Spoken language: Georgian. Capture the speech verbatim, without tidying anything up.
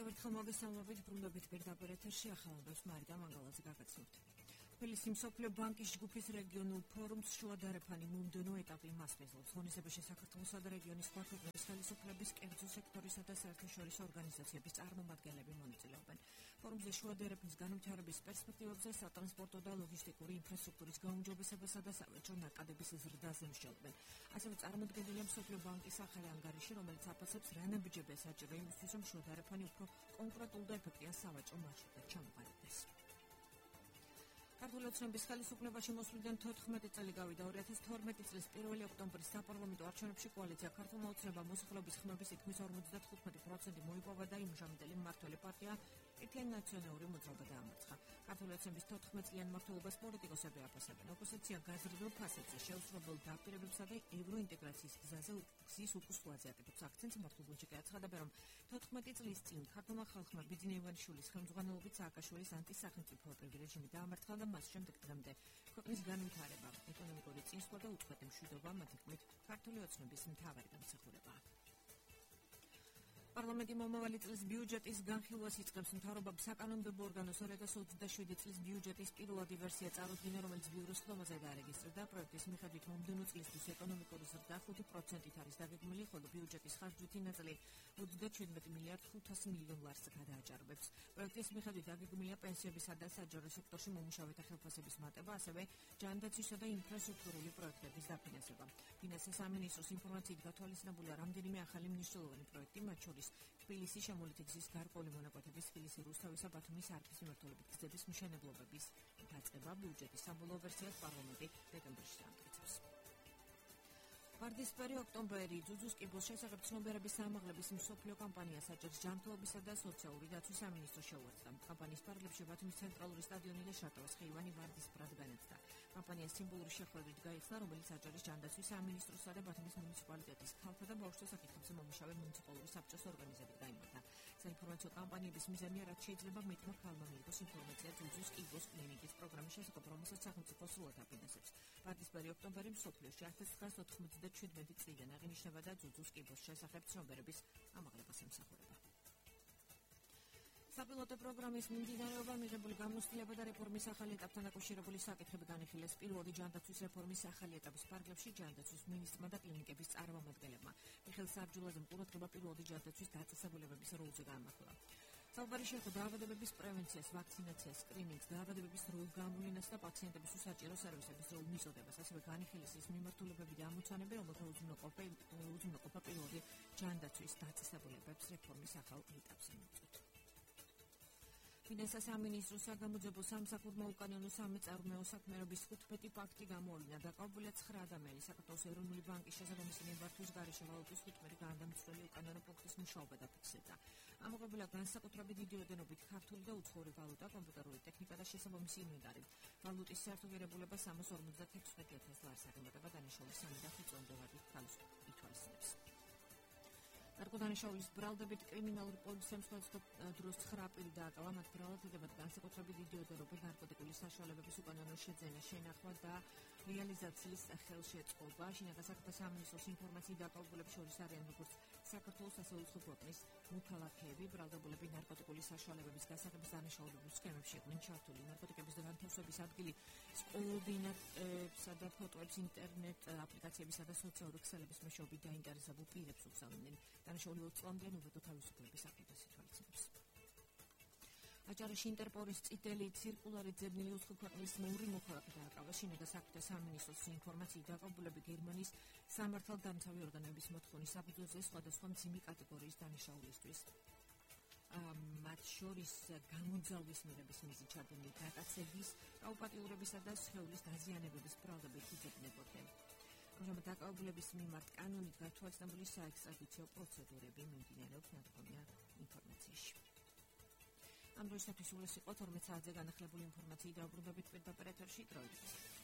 კიდევ ერთხელ მოგესალმებით, ბრუნდებით პირდაპირ ეთერში ახალობებს მარიდა მანგალაძე გაგაცნობთ. თბილისის მსოფლიო ბანკის ჯგუფის რეგიონულ ფორუმს შუა დარაფანი მომდევნო ეტაპი მასპინძლობს. ღონისძიებაში საქართველოსა და რეგიონის სხვა ქვეყნების ხელისუფლების, კერძო სექტორისა და საერთაშორისო ორგანიზაციების წარმომადგენლები მონაწილეობენ. ფორუმზე შუა დარაფნის განვითარების პერსპექტივებზე, სატრანსპორტო და ლოგისტიკური ინფრასტრუქტურის გაუმჯობესებასა და სავაჭრო ნაკადების ზრდაზე მსჯელობენ. ასევე წარმოდგენილია მსოფლიო ბანკის ახალი ანგარიში, რომელიც აფასებს რა ნაბიჯებია საჭირო იმისთვის, რომ შუა დარაფანი უფრო კონკრეტულ და ეფექტიან სავაჭრო მარშრუტად ჩამოყალიბდეს. ქართული ოცნების ხელისუფლებაში მოსვლიდან თოთხმეტი წელი გავიდა. ორი ათას თორმეტი წლის პირველი ოქტომბრის საპარლამენტო არჩევნებში კოალიცია ქართულმა ოცნებამ მოსახლეობის ხმების თითქმის ორმოცდათხუთმეტი პროცენტი მოიპოვა და იმჟამინდელი მმართველი პარტია ერთიანი ნაციონალური მოძრაობა დაამარცხა. ქართული ოცნების თოთხმეტ წლიან მმართველობას პოლიტიკოსები აფასებენ. ოპოზიცია გაზრდილ ფასებზე შეუსრულებელ დაპირებებსა და ევროინტეგრაციის გზაზე გზის უკუსვლაზე აკეთებს აქცენტს. მმართველ გუნჩიკი აცხადებენ, რომ თოთხმეტი წლის წინ ქართულმა ხალხმა ბიძინა ივანიშვილის ხელმძღვანელობით სააკაშვილის ანტისახელმწიფოებრივი რეჟიმი დაამარცხა და მას შემდეგ დღემდე ქვეყნის განვითარება, ეკონომიკური წინსვლა და უწყვეტი მშვიდობა მათი თქმით ქართული ოცნების მთავარი დამსახურებაა. პარლამენტი მომავალი წლის ბიუჯეტის განხილვას იწყებს. მთავრობამ საკანონმდებლო ორგანოს ორი ათას ოცდაშვიდი წლის ბიუჯეტის პირველადი ვერსია წარუდგინა, რომელიც ბიუროს ხდომაზე დაარეგისტრირდა. პროექტის მიხედვით მომდევნო წლისთვის ეკონომიკური ზრდა ხუთი პროცენტით არის დაგეგმილი, ხოლო ბიუჯეტის ხარჯვითი ნაწილი ოცდაჩვიდმეტი მილიარდ ხუთასი მილიონ ლარს გადააჭარბებს. პროექტის მიხედვით დაგეგმილია პენსიებისა და საჯარო სექტორში მომუშავეთა ხელფასების მატება, ასევე ჯანდაცვისა და ინფრასტრუქტურული პროექტების დაფინანსება. ფინანსთა სამინისტროს ინფორმაციით გათვალისწინებულია რამდენიმე ახალი მნიშვნელოვანი პროექტი, მათ შორის თბილისის შემოვლითი გზის გარკვეული მონაკვეთების, თბილისის რუსთავისა, ბათუმის არხის მიმართულებით გზების მშენებლობების დაწყება. ბიუჯეტის საბოლოო ვერსიას პარლამენტი დეკემბერში დაამტკიცებს. ვარდისფერი ოქტომბერი ძუძუს კიბოს შესახებ ცნობიერების ამაღლების მსოფლიო კამპანია საჭირს ჯანმრთელობისა და სოციალური დაცვის სამინისტრო შეუერთდა. კამპანიის პარალელში ბათუმის ცენტრალური სტადიონი და შარტავის ხეივანი ვარდისფრად განეცდა. კამპანიას სიმბოლური შეხვედრით გაიხსნა, რომელიც აჭარის ჯანდაცვის სამინისტროსა და ბათუმის მუნიციპალიტეტის ქალთა და ბავშვთა საკითხებზე მომუშავე მუნიციპალური საბჭოს ორგანიზებით გაიმართა. საინფორმაციო კამპანიების მიზანია, რაც შეიძლება მეტმა ქალმა მიიღოს ინფორმაცია ძუძუს კიბოს კლინიკის პროგრამის შესახებ, რომელსაც სახელმწიფო სრულად აფინანსებს. ვარდისფერი ოქტომბერი მსოფლიოში ათას ცხრაას ოთხმოცდაჩვიდმეტი წლიდან აღინიშნება და ძუძუს კიბოს შესახებ ცნობიერების ამაღლებას ემსახურება. საპილოტო პროგრამის მიმდინარეობა, მიღებული გამოცდილება და რეფორმის ახალი ეტაპთან დაკავშირებული საკითხები განიხილეს პირველი ჯანდაცვის რეფორმის ახალი ეტაპის ფარგლებში ჯანდაცვის მინისტრმა და კლინიკების წარმომადგენლებმა. მიხეილ საბჯულაძემ ყურადღება პირველი ჯანდაცვის დაწესებულებების როლზე გაამახვილა. საუბარი შეეხო დაავადებების პრევენციას, ვაქცინაციას, სკრინინგს, დაავადებების როლ გამოვლენას და პაციენტების უსაჭირო სერვისების როლ მიწოდებას, ასევე განიხილეს ის მიმართულებები და ამოცანები, რომელთა უზრუნველყოფა პირველი ჯანდაცვის დაწესებულებებს რეფორმის ახალ ეტაპზე მოწყვეტ. ფინანსთა სამინისტროს საგამოძიებო სამსახურმა უკანონო სამეწარმეო საქმიანობის თხუთმეტი ფაქტი გამოვლინა. დაკავებულია ცხრა ადამიანი. საქართველოს ეროვნული ბანკის შესაბამისი მიმართვის გარეშე ვალუტის თხუთმეტი განსაკუთრებული უკანონო პუნქტის მუშაობა დაფიქსირდა. ამოღებულია განსაკუთრებით დიდი ოდენობით ქართული და უცხოური ვალუტა, კომპიუტერული ტექნიკა და შესაბამისი ინვენტარი. ვალუტის საერთო ღირებულება სამას ორმოცდაექვსმეტი ათას ლარს ემატება. დანიშნული სამი და ხუთი წლამდე თავს ითვალისწინებს. ნარკოდანიშნულის ბრალდებით კრიმინალური პოლიციამ სხვადასხვა დროს ცხრა პირი დააკავა. მათ ბრალად ედებათ განსაკუთრებით დიდი ოდენობით ნარკოტიკული საშუალებების უკანონო შეძენა, შენახვა და რეალიზაციის ხელშეწყობა. შინაგან საქმეთა სამინისტროს ინფორმაციით დაკავებულებს შორის არიან როგორც საქართველოს, ასევე უცხო ქვეყნის მოქალაქეები. ბრალდებულები ნარკოტიკული საშუალებების გასაღების დანაშაულებრივ სქემებში იყვნენ ჩართული. ნარკოტიკების განთავსების ადგილი კოორდინატებსა და ფოტოებს ინტერნეტ აპლიკაციებისა და სოციალური ქსელების მეშვეობით დაინტერესებულ პირებს უგზავნდნენ. დანაშაული ოც წლამდე უბედო თავისუფლების აქტივობას ითვალისწინებს. აჭარაში ინტერპოლის წითელი ცირკულარი ძებნილი უცხო ქვეყნის მოური მოქალაქე დააკავეს. შინაგან საქმეთა სამინისტროს ინფორმაციით დაკავებულები გერმანიის სამართალდამცავი ორგანოების მოთხოვნის საფუძველზე სხვადასხვა მძიმე კატეგორიის დანაშაულისთვის, მათ შორის გამოძალვის მიღების მიზნით ჩადენილი გაკაცების, პრაუპატიურებისა და სხეულის დაზიანებების ბრალდებით იძებნებოდნენ. ამჟამად დაკავებულების მიმართ კანონით გათვალისწინებული საექსტრადიციო პროცედურები მიმდინარეობს. ნათქვამია ინფორმაციაში. ამ დროისათვის სულ ეს იყო თორმეტ საათზე განახლებული ინფორმაციით დაუბრუნდებით პირდაპირ ეთერში. დროებით.